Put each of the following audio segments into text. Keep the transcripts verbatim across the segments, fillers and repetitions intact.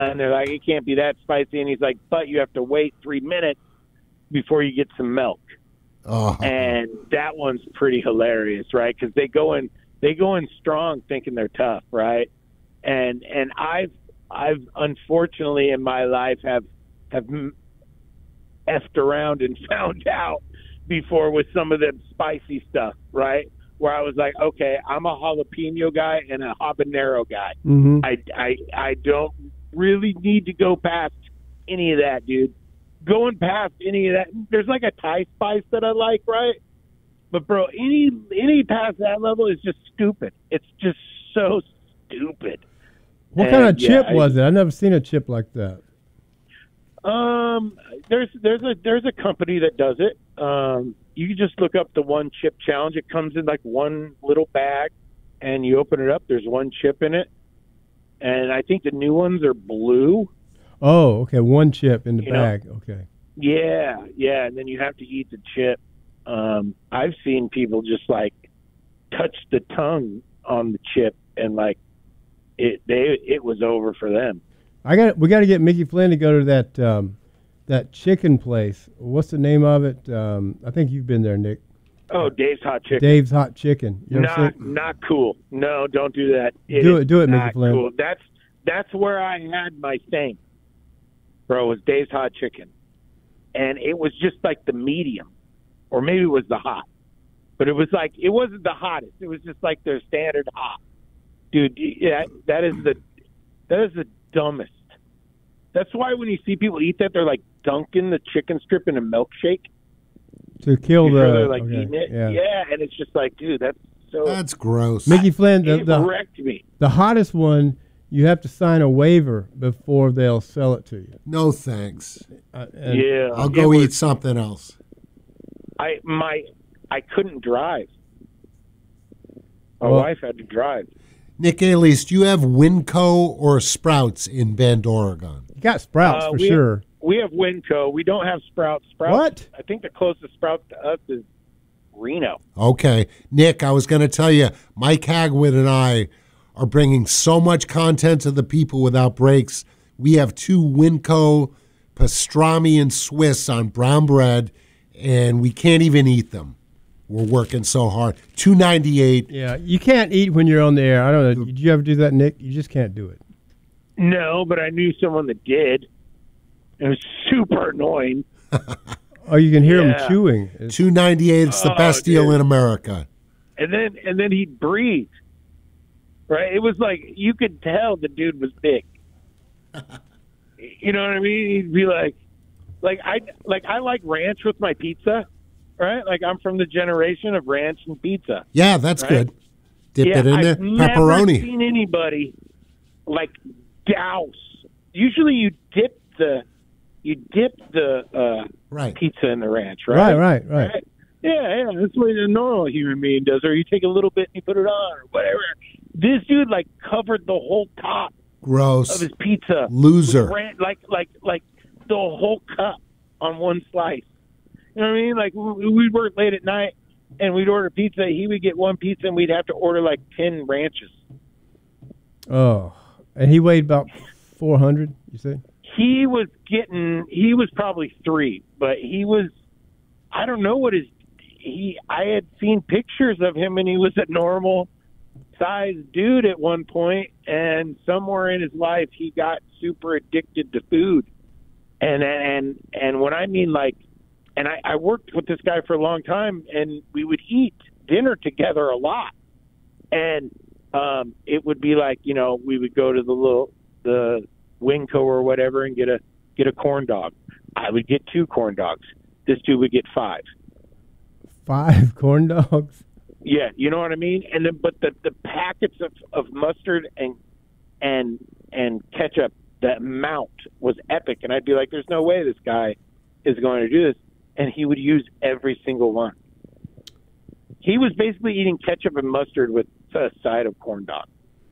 And they're like, it can't be that spicy. And he's like, but you have to wait three minutes before you get some milk. Oh. And that one's pretty hilarious, right? Because they go in, they go in strong, thinking they're tough, right? And and I've I've unfortunately in my life have have effed around and found out before with some of the spicy stuff, right? Where I was like, okay, I'm a jalapeno guy and a habanero guy. Mm-hmm. I I I don't really need to go past any of that, dude. Going past any of that, there's like a Thai spice that I like, right? But bro, any any past that level is just stupid. It's just so stupid. What And, kind of chip yeah, was it? I've never seen a chip like that. Um, there's there's a there's a company that does it. Um, you can just look up the one chip challenge. It comes in like one little bag, and you open it up. There's one chip in it, and I think the new ones are blue. Oh, okay, one chip in the You know? bag. Okay. Yeah, yeah, and then you have to eat the chip. Um, I've seen people just like touch the tongue on the chip, and like it they it was over for them. I got. We got to get Mickey Flynn to go to that um, that chicken place. What's the name of it? Um, I think you've been there, Nick. Oh, Dave's Hot Chicken. Dave's Hot Chicken. You ever Not seen it? not cool. No, don't do that. Do is it- do it, Mickey not Flynn. Cool. That's that's where I had my thing, bro. Was Dave's Hot Chicken, and it was just like the medium, or maybe it was the hot, but it was like it wasn't the hottest. It was just like their standard hot, dude. Yeah, that is the that is the dumbest. That's why when you see people eat that, they're like dunking the chicken strip in a milkshake. To kill You the. sure they're like okay, eating it, yeah. yeah, and it's just like, dude, that's so. That's gross. Mickey Flynn, the, it the wrecked me. the hottest one, you have to sign a waiver before they'll sell it to you. No thanks. Uh, and Yeah, I'll it go was- eat something else. I my I couldn't drive. My Well- wife had to drive. Nick Alice, do you have Winco or Sprouts in Bend, Oregon? You got Sprouts Uh, for we sure. We have Winco. We don't have Sprouts. Sprouts. What? I think the closest Sprouts to us is Reno. Okay. Nick, I was going to tell you, Mike Hagwood and I are bringing so much content to the people without breaks. We have two Winco pastrami and Swiss on brown bread, and we can't even eat them. We're working so hard. two ninety-eight. Yeah, you can't eat when you're on the air. I don't know. Did you ever do that, Nick? You just can't do it. No, but I knew someone that did. It was super annoying. Oh, you can hear Yeah. them chewing. It's- two ninety-eight. It's the Oh, best deal dude. in America. And then and then he'd breathe. Right? It was like you could tell the dude was big. You know what I mean? He'd be like like I like I like ranch with my pizza. Right? Like I'm from the generation of ranch and pizza. Yeah, that's Right? good. Dip yeah, it in I've there. never Pepperoni. seen anybody like douse. Usually you dip the you dip the uh, Right. pizza in the ranch, right? Right, right, right. Yeah, yeah, that's what a normal human being does. Or you take a little bit and you put it on, or whatever. This dude like covered the whole top of Gross. his pizza, Loser. with ran- like like like the whole cup on one slice. You know what I mean? Like we- we'd work late at night and we'd order pizza. He would get one pizza and we'd have to order like ten ranches. Oh, and he weighed about four hundred. You say? He was getting. He was probably three, but he was. I don't know what his. He. I had seen pictures of him, and he was a normal sized dude at one point, and somewhere in his life, he got super addicted to food, and and and when I mean like, and I, I worked with this guy for a long time, and we would eat dinner together a lot, and um, it would be like, you know, we would go to the little the Winco or whatever and get a get a corn dog. I would get two corn dogs. This dude would get five. Five corn dogs. Yeah, you know what I mean. And then, but the the packets of, of mustard and and and ketchup, the amount was epic. And I'd be like, "There's no way this guy is going to do this." And he would use every single one. He was basically eating ketchup and mustard with a side of corn dog.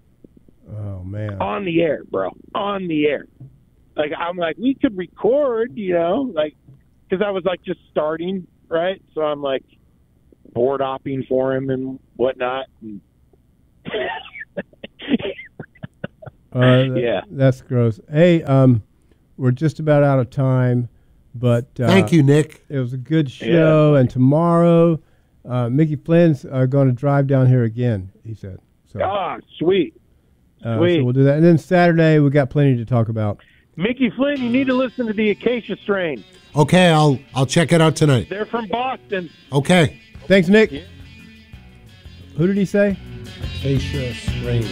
Oh man. On the air, bro. On the air. Like, I'm like, we could record, you know, like, because I was like just starting, right? So I'm like board hopping for him and whatnot. And Uh, th- Yeah. That's gross. Hey, um, we're just about out of time, but uh, Thank you, Nick. It was a good show, and tomorrow, uh, Mickey Flynn's uh, going to drive down here again. He said. So, Ah, sweet. uh, sweet. so we'll do that, and then Saturday we got plenty to talk about. Mickey Flynn, you need to listen to the Acacia Strain. Okay, I'll I'll check it out tonight. They're from Boston. Okay. Thanks, Nick. Yeah. Who did he say? Acacia Strain.